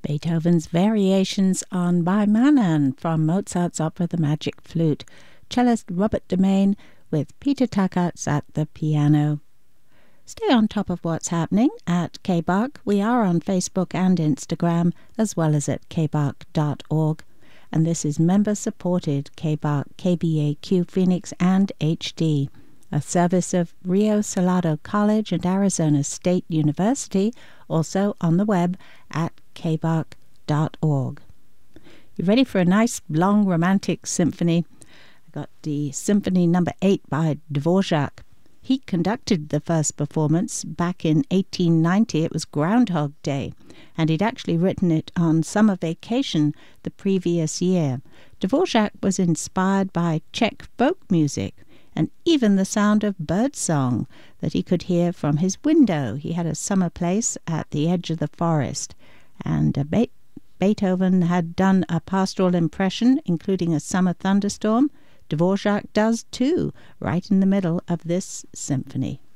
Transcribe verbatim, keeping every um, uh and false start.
Beethoven's Variations on By Manon from Mozart's opera The Magic Flute. Cellist Robert Demain with Peter Takats at the piano. Stay on top of what's happening at K B A R C. We are on Facebook and Instagram, as well as at k b a r c dot org. And this is member-supported K B A R C, K B A Q Phoenix, and H D, a service of Rio Salado College and Arizona State University, also on the web at k b a r c dot org. You ready for a nice, long, romantic symphony? I got the Symphony Number eight by Dvorak. He conducted the first performance back in eighteen ninety. It was Groundhog Day, and he'd actually written it on summer vacation the previous year. Dvorak was inspired by Czech folk music, and even the sound of birdsong that he could hear from his window. He had a summer place at the edge of the forest, and uh, Be- Beethoven had done a pastoral impression, including a summer thunderstorm. Dvorak does too, right in the middle of this symphony.